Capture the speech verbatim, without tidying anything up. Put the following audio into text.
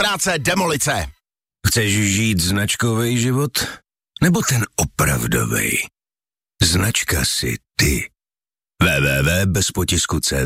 práce Demolice. Chceš žít značkový život? Nebo ten opravdovej? Značka si ty. w w w tečka bez potisku tečka cé zet